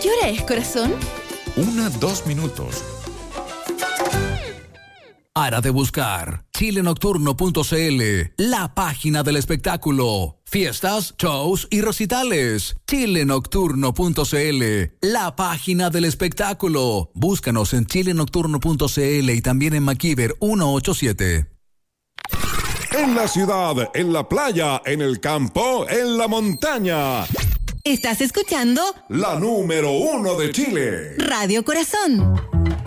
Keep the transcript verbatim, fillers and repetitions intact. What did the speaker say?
¿Qué hora es, corazón? Una, dos minutos. Hora de buscar chile nocturno punto c l, la página del espectáculo. Fiestas, shows y recitales. chile nocturno punto c l, la página del espectáculo. Búscanos en chile nocturno punto c l y también en MacIver ciento ochenta y siete. En la ciudad, en la playa, en el campo, en la montaña. Estás escuchando La número uno de Chile. Radio Corazón.